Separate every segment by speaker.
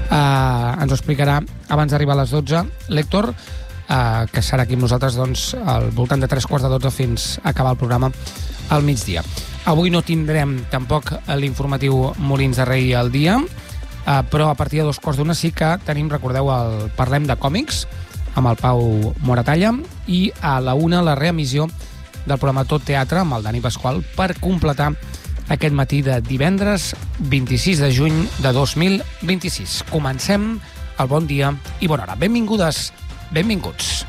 Speaker 1: Ens ho explicarà abans d'arribar a les 12 l'Héctor, que serà aquí amb nosaltres al voltant de 3:15 fins a acabar el programa al migdia. Avui no tindrem tampoc l'informatiu Molins de Rei al dia, però a partir de 2:15 sí que tenim, recordeu, el Parlem de còmics amb el Pau Moratalla, i a la 1 la reemissió del programa Tot Teatre amb el Dani Pasqual per completar aquest matí de divendres 26 de juny de 2026. Comencem el Bon Dia i Bona Hora. Benvingudes, benvinguts.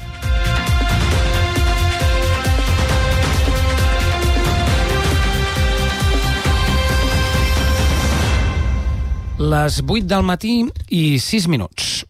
Speaker 1: Les 8 del matí i 6 minuts.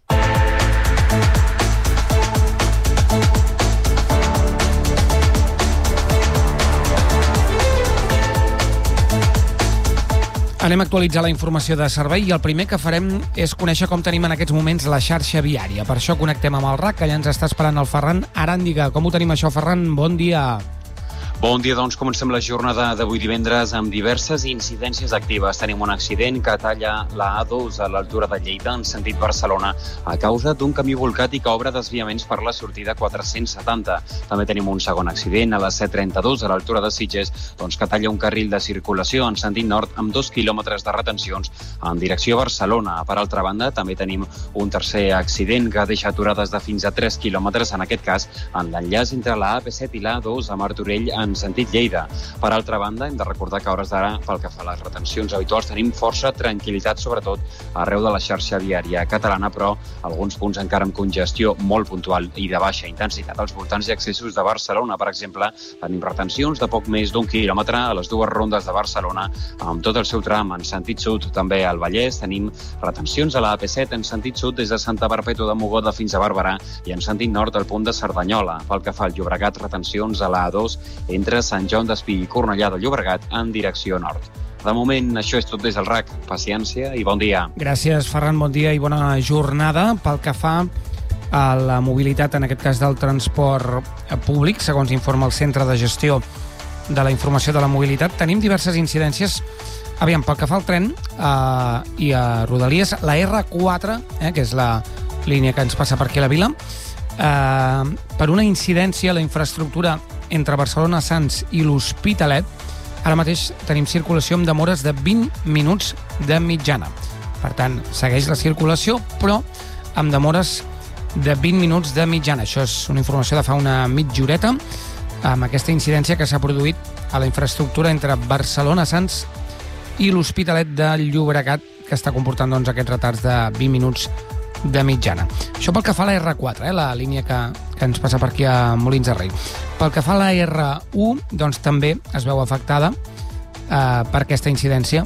Speaker 1: Anem a actualitzar la informació de servei i el primer que farem és conèixer com tenim en aquests moments la xarxa viària. Per això connectem amb el RAC, que ja ens està esperant el Ferran Aràndiga. Com ho tenim això, Ferran? Bon dia.
Speaker 2: Bon dia, doncs comencem la jornada d'avui divendres amb diverses incidències actives. Tenim un accident que talla la A2 a l'altura de Lleida en sentit Barcelona a causa d'un camí volcat i que obre desviaments per la sortida 470. També tenim un segon accident a la C32 a l'altura de Sitges, que talla un carril de circulació en sentit nord amb 2 quilòmetres de retencions en direcció a Barcelona. Per altra banda, també tenim un tercer accident que deixa aturades de fins a 3 quilòmetres, en aquest cas en l'enllaç entre la AP7 i la A2 a Martorell en sentit Lleida. Per altra banda, hem de recordar que a hores d'ara, pel que fa a les retencions habituals, tenim força tranquil·litat, sobretot arreu de la xarxa viària catalana, però alguns punts encara amb congestió molt puntual i de baixa intensitat. Als voltants i accessos de Barcelona, per exemple, tenim retencions de poc més d'1 quilòmetre a les dues rondes de Barcelona, amb tot el seu tram en sentit sud. També al Vallès tenim retencions a la AP7 en sentit sud des de Santa Perpètua de Mogoda fins a Barberà i en sentit nord al punt de Cerdanyola. Pel que fa al Llobregat, retencions a la A2 entre Sant Joan d'Espí i Cornellà de Llobregat en direcció nord. De moment, això és tot des del RAC. Paciència i bon dia.
Speaker 1: Gràcies, Ferran. Bon dia i bona jornada. Pel que fa a la mobilitat, en aquest cas del transport públic, segons informa el Centre de Gestió de la Informació de la Mobilitat, tenim diverses incidències. Aviam, pel que fa al tren i a Rodalies, la R4, que és la línia que ens passa per aquí a la vila, per una incidència a la infraestructura entre Barcelona, Sants i l'Hospitalet, ara mateix tenim circulació amb demores de 20 minuts de mitjana. Per tant, segueix la circulació, però amb demores de 20 minuts de mitjana. Això és una informació de fa una mitja horeta, amb aquesta incidència que s'ha produït a la infraestructura entre Barcelona, Sants i l'Hospitalet de Llobregat, que està comportant aquests retards de 20 minuts de mitjana. Això pel que fa a la R4, la línia que ens passa per aquí a Molins de Rei. Pel que fa a la R1, també es veu afectada per aquesta incidència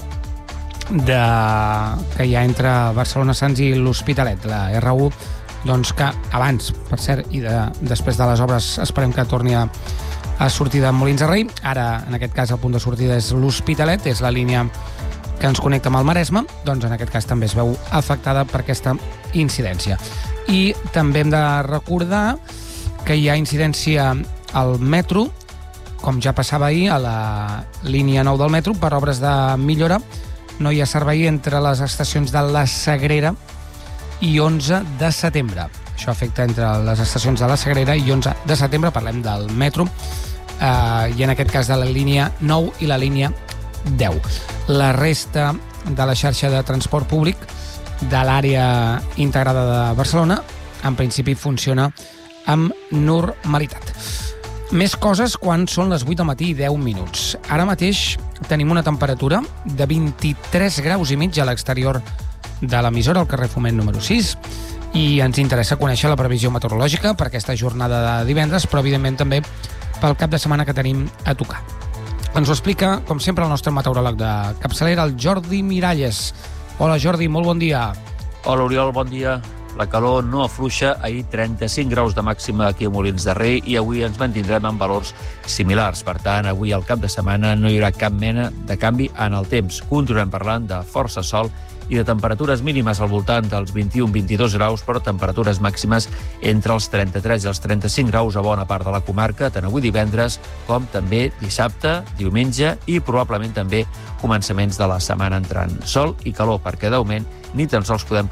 Speaker 1: que hi ha entre Barcelona, Sants i l'Hospitalet. La R1, que abans, per cert, i després de les obres esperem que torni a sortir de Molins de Rei. Ara, en aquest cas, el punt de sortida és l'Hospitalet, és la línia que ens connecta amb el Maresme, en aquest cas també es veu afectada per aquesta incidència. I també hem de recordar que hi ha incidència al metro, com ja passava ahir a la línia 9 del metro, per obres de millora. No hi ha servei entre les estacions de la Sagrera i 11 de setembre. Això afecta entre les estacions de la Sagrera i 11 de setembre, parlem del metro, i en aquest cas de la línia 9 i la línia 10. La resta de la xarxa de transport públic de l'àrea integrada de Barcelona en principi funciona amb normalitat. Més coses quan són les 8 del matí i 10 minuts. Ara mateix tenim una temperatura de 23 graus i mig a l'exterior de l'emissora, al carrer Foment número 6, i ens interessa conèixer la previsió meteorològica per aquesta jornada de divendres, però evidentment també pel cap de setmana que tenim a tocar. Ens ho explica, com sempre, el nostre meteoròleg de capçalera, el Jordi Miralles. Hola, Jordi, molt bon dia.
Speaker 3: Hola, Oriol, bon dia. La calor no afluixa, ahir 35 graus de màxima aquí a Molins de Rei i avui ens mantindrem en valors similars. Per tant, avui al cap de setmana no hi haurà cap mena de canvi en el temps. Continuem parlant de força sol i de temperatures mínimes al voltant dels 21-22 graus, però temperatures màximes entre els 33 i els 35 graus a bona part de la comarca, tant avui divendres com també dissabte, diumenge i probablement també començaments de la setmana entrant. Sol i calor, perquè d'augment ni tan sols podem